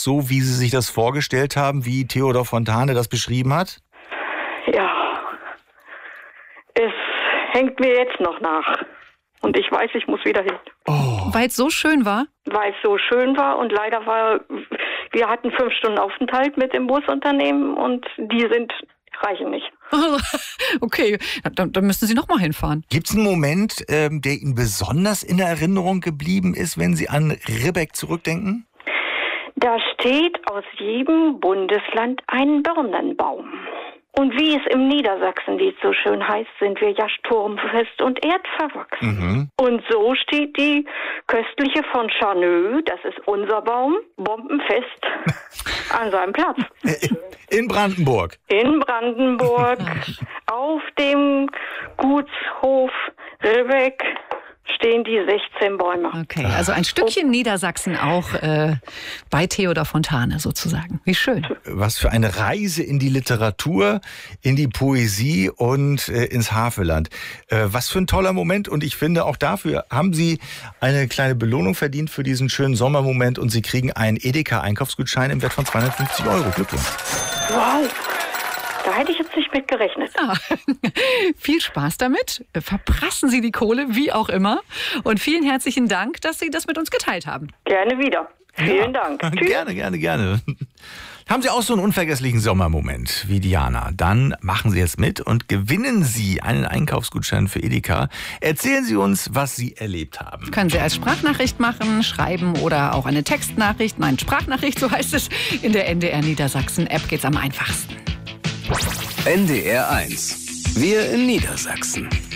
alles so, wie Sie sich das vorgestellt haben, wie Theodor Fontane das beschrieben hat? Ja, es hängt mir jetzt noch nach. Und ich weiß, ich muss wieder hin. Oh. Weil es so schön war? Weil es so schön war und leider wir hatten 5 Stunden Aufenthalt mit dem Busunternehmen und die reichen nicht. Okay, dann müssen Sie noch mal hinfahren. Gibt es einen Moment, der Ihnen besonders in Erinnerung geblieben ist, wenn Sie an Ribbeck zurückdenken? Da steht aus jedem Bundesland ein Birnenbaum. Und wie es im Niedersachsenlied so schön heißt, sind wir ja sturmfest und erdverwachsen. Mhm. Und so steht die köstliche von Charneux, das ist unser Baum, bombenfest an seinem Platz. In Brandenburg. In Brandenburg, auf dem Gutshof Ribbeck stehen die 16 Bäume. Okay, also ein Stückchen Niedersachsen auch bei Theodor Fontane sozusagen. Wie schön. Was für eine Reise in die Literatur, in die Poesie und ins Havelland. Was für ein toller Moment. Und ich finde, auch dafür haben Sie eine kleine Belohnung verdient für diesen schönen Sommermoment. Und Sie kriegen einen Edeka-Einkaufsgutschein im Wert von 250 €. Glückwunsch. Wow. Da hätte ich jetzt nicht mit gerechnet. Ja. Viel Spaß damit. Verprassen Sie die Kohle, wie auch immer. Und vielen herzlichen Dank, dass Sie das mit uns geteilt haben. Gerne wieder. Vielen Dank. Tschüss. Gerne. Haben Sie auch so einen unvergesslichen Sommermoment wie Diana? Dann machen Sie jetzt mit und gewinnen Sie einen Einkaufsgutschein für Edeka. Erzählen Sie uns, was Sie erlebt haben. Können Sie als Sprachnachricht machen, schreiben oder auch eine Textnachricht. Nein, Sprachnachricht, so heißt es. In der NDR Niedersachsen App geht's am einfachsten. NDR 1. Wir in Niedersachsen.